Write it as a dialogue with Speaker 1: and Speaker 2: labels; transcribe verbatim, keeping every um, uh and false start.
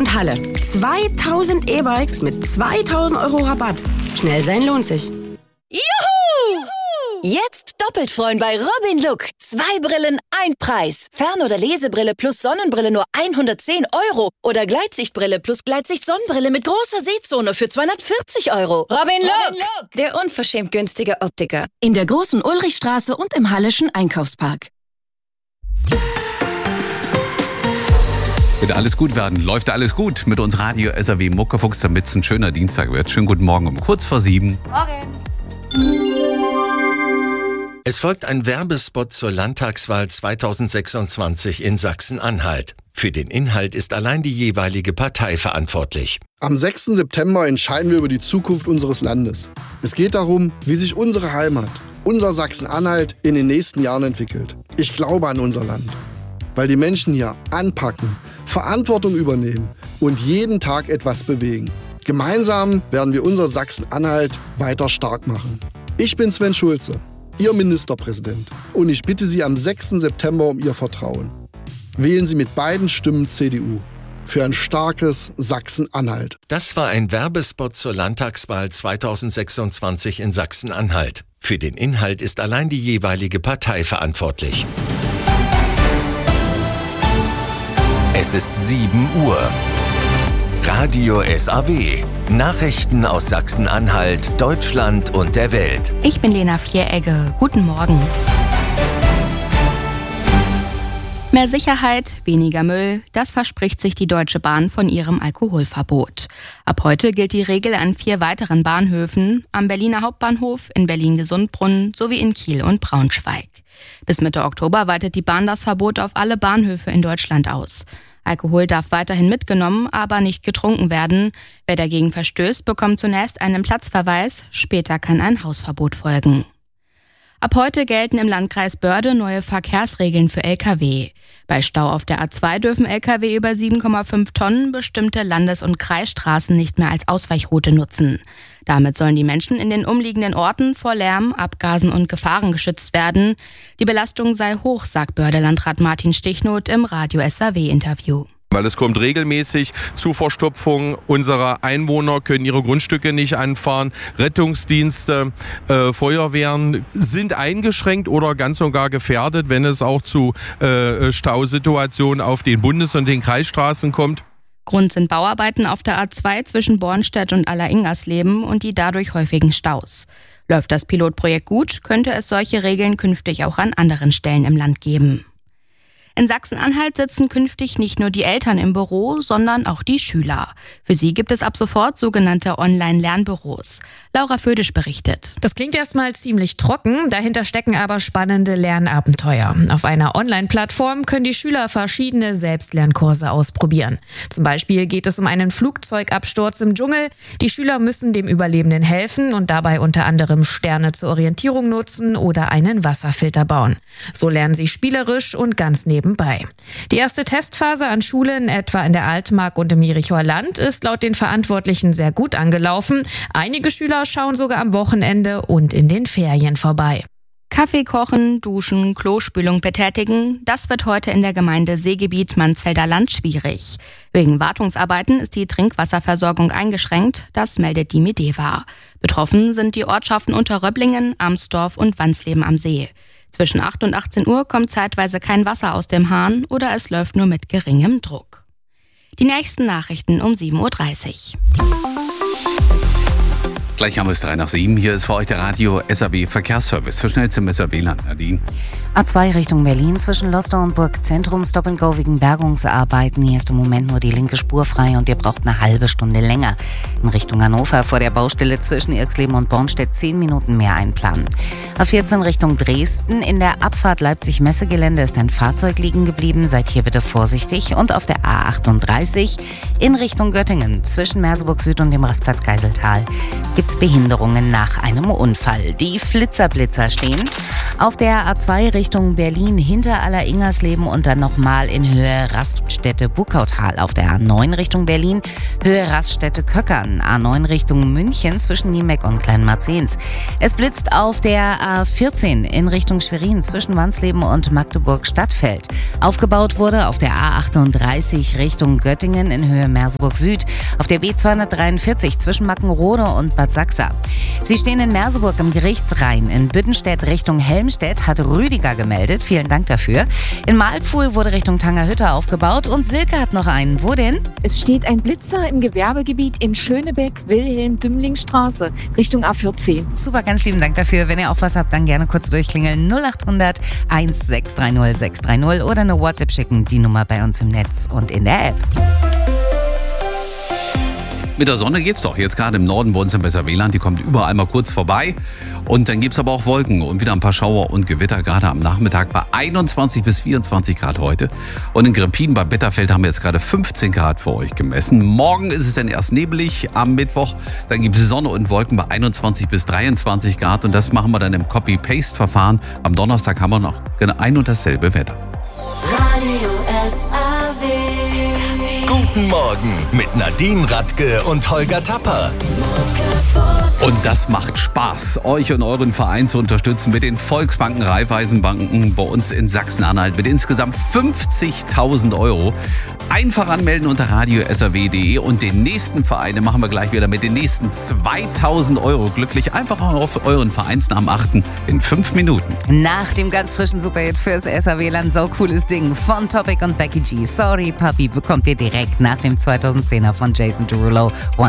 Speaker 1: und Halle. zweitausend E-Bikes mit zweitausend Euro Rabatt. Schnell sein lohnt sich.
Speaker 2: Juhu! Jetzt doppelt freuen bei Robin Look. Zwei Brillen, ein Preis. Fern- oder Lesebrille plus Sonnenbrille nur hundertzehn Euro. Oder Gleitsichtbrille plus Gleitsicht-Sonnenbrille mit großer Sehzone für zweihundertvierzig Euro.
Speaker 3: Robin Look,
Speaker 2: Robin Look,
Speaker 3: der unverschämt günstige Optiker.
Speaker 4: In der großen Ulrichstraße und im Halleschen Einkaufspark.
Speaker 5: Wird alles gut werden? Läuft alles gut mit uns Radio S R W Muckefuchs, damit es ein schöner Dienstag wird. Schönen guten Morgen um kurz vor sieben.
Speaker 3: Morgen.
Speaker 6: Es folgt ein Werbespot zur Landtagswahl zweitausendsechsundzwanzig in Sachsen-Anhalt. Für den Inhalt ist allein die jeweilige Partei verantwortlich.
Speaker 7: Am sechsten September entscheiden wir über die Zukunft unseres Landes. Es geht darum, wie sich unsere Heimat, unser Sachsen-Anhalt, in den nächsten Jahren entwickelt. Ich glaube an unser Land, weil die Menschen hier anpacken, Verantwortung übernehmen und jeden Tag etwas bewegen. Gemeinsam werden wir unser Sachsen-Anhalt weiter stark machen. Ich bin Sven Schulze, Ihr Ministerpräsident, und ich bitte Sie am sechsten September um Ihr Vertrauen. Wählen Sie mit beiden Stimmen C D U für ein starkes Sachsen-Anhalt.
Speaker 6: Das war ein Werbespot zur Landtagswahl zweitausendsechsundzwanzig in Sachsen-Anhalt. Für den Inhalt ist allein die jeweilige Partei verantwortlich. Es ist sieben Uhr. Radio S A W. Nachrichten aus Sachsen-Anhalt, Deutschland und der Welt.
Speaker 8: Ich bin Lena Vieregge. Guten Morgen. Mehr Sicherheit, weniger Müll, das verspricht sich die Deutsche Bahn von ihrem Alkoholverbot. Ab heute gilt die Regel an vier weiteren Bahnhöfen, am Berliner Hauptbahnhof, in Berlin-Gesundbrunnen sowie in Kiel und Braunschweig. Bis Mitte Oktober weitet die Bahn das Verbot auf alle Bahnhöfe in Deutschland aus. Alkohol darf weiterhin mitgenommen, aber nicht getrunken werden. Wer dagegen verstößt, bekommt zunächst einen Platzverweis, später kann ein Hausverbot folgen. Ab heute gelten im Landkreis Börde neue Verkehrsregeln für L K W. Bei Stau auf der A zwei dürfen L K W über sieben Komma fünf Tonnen bestimmte Landes- und Kreisstraßen nicht mehr als Ausweichroute nutzen. Damit sollen die Menschen in den umliegenden Orten vor Lärm, Abgasen und Gefahren geschützt werden. Die Belastung sei hoch, sagt Börde-Landrat Martin Stichnoth im Radio S R W-Interview.
Speaker 9: Weil es kommt regelmäßig zu Verstopfung. Unsere Einwohner können ihre Grundstücke nicht anfahren. Rettungsdienste, äh, Feuerwehren sind eingeschränkt oder ganz und gar gefährdet, wenn es auch zu äh, Stausituationen auf den Bundes- und den Kreisstraßen kommt.
Speaker 8: Grund sind Bauarbeiten auf der A zwei zwischen Bornstedt und Alleringersleben und die dadurch häufigen Staus. Läuft das Pilotprojekt gut, könnte es solche Regeln künftig auch an anderen Stellen im Land geben. In Sachsen-Anhalt sitzen künftig nicht nur die Eltern im Büro, sondern auch die Schüler. Für sie gibt es ab sofort sogenannte Online-Lernbüros. Laura Födisch berichtet.
Speaker 10: Das klingt erstmal ziemlich trocken, dahinter stecken aber spannende Lernabenteuer. Auf einer Online-Plattform können die Schüler verschiedene Selbstlernkurse ausprobieren. Zum Beispiel geht es um einen Flugzeugabsturz im Dschungel. Die Schüler müssen dem Überlebenden helfen und dabei unter anderem Sterne zur Orientierung nutzen oder einen Wasserfilter bauen. So lernen sie spielerisch und ganz nebenbei. Die erste Testphase an Schulen, etwa in der Altmark und im Jerichoer Land, ist laut den Verantwortlichen sehr gut angelaufen. Einige Schüler schauen sogar am Wochenende und in den Ferien vorbei.
Speaker 8: Kaffee kochen, duschen, Klospülung betätigen, das wird heute in der Gemeinde Seegebiet Mansfelder Land schwierig. Wegen Wartungsarbeiten ist die Trinkwasserversorgung eingeschränkt, das meldet die Medeva. Betroffen sind die Ortschaften Unterröblingen, Amsdorf und Wansleben am See. Zwischen acht und achtzehn Uhr kommt zeitweise kein Wasser aus dem Hahn oder es läuft nur mit geringem Druck. Die nächsten Nachrichten um sieben Uhr dreißig.
Speaker 5: Gleich haben wir es drei nach sieben. Hier ist für euch der Radio S R W Verkehrsservice für schnellstem S R W-Land. Nadine.
Speaker 11: A zwei Richtung Berlin zwischen Loster und Burgzentrum. Stop and Go wegen Bergungsarbeiten. Hier ist im Moment nur die linke Spur frei und ihr braucht eine halbe Stunde länger. In Richtung Hannover vor der Baustelle zwischen Irxleben und Bornstedt zehn Minuten mehr einplanen. A vierzehn Richtung Dresden. In der Abfahrt Leipzig-Messegelände ist ein Fahrzeug liegen geblieben. Seid hier bitte vorsichtig. Und auf der A achtunddreißig in Richtung Göttingen zwischen Merseburg Süd und dem Rastplatz Geiseltal gibt es Behinderungen nach einem Unfall. Die Flitzerblitzer stehen auf der A zwei Richtung Berlin hinter Aller-Ingersleben und dann nochmal in Höhe Raststätte-Buckautal. Auf der A neun Richtung Berlin, Höhe Raststätte-Köckern. A neun Richtung München zwischen Niemeck und Kleinmarzens. Es blitzt auf der A vierzehn in Richtung Schwerin zwischen Wansleben und Magdeburg-Stadtfeld. Aufgebaut wurde auf der A achtunddreißig Richtung Göttingen in Höhe Merseburg Süd. Auf der B zweihundertdreiundvierzig zwischen Mackenrode und Bad Sachsa. Sie stehen in Merseburg im Gerichtsrhein. In Büttenstedt Richtung Helmstedt hat Rüdiger gemeldet. Vielen Dank dafür. In Mahlpfuhl wurde Richtung Tangerhütte aufgebaut und Silke hat noch einen. Wo denn?
Speaker 12: Es steht ein Blitzer im Gewerbegebiet in Schönebeck-Wilhelm-Dümling-Straße Richtung A vierzehn.
Speaker 11: Super, ganz lieben Dank dafür. Wenn ihr auch was habt, dann gerne kurz durchklingeln. null acht hundert sechs drei null sechs drei null oder eine WhatsApp schicken. Die Nummer bei uns im Netz und in der App.
Speaker 5: Mit der Sonne geht's doch. Jetzt gerade im Norden bei uns im Weserwehland. Die kommt überall mal kurz vorbei. Und dann gibt's aber auch Wolken und wieder ein paar Schauer und Gewitter, gerade am Nachmittag bei einundzwanzig bis vierundzwanzig Grad heute. Und in Greppin bei Bitterfeld haben wir jetzt gerade fünfzehn Grad für euch gemessen. Morgen ist es dann erst nebelig am Mittwoch. Dann gibt es Sonne und Wolken bei einundzwanzig bis dreiundzwanzig Grad. Und das machen wir dann im Copy-Paste-Verfahren. Am Donnerstag haben wir noch ein und dasselbe Wetter.
Speaker 13: Radio S A W.
Speaker 6: Guten Morgen mit Nadine Radke und Holger Tapper.
Speaker 5: Und das macht Spaß, euch und euren Verein zu unterstützen mit den Volksbanken, Raiffeisenbanken bei uns in Sachsen-Anhalt mit insgesamt fünfzigtausend Euro. Einfach anmelden unter radio s a w punkt d e und den nächsten Verein machen wir gleich wieder mit den nächsten zweitausend Euro glücklich. Einfach auf euren Vereinsnamen achten in fünf Minuten.
Speaker 11: Nach dem ganz frischen Superhit fürs S A W-Land, so cooles Ding von Topic und Becky G. Sorry, Papi, bekommt ihr direkt nach dem zweitausendzehner von Jason Derulo. One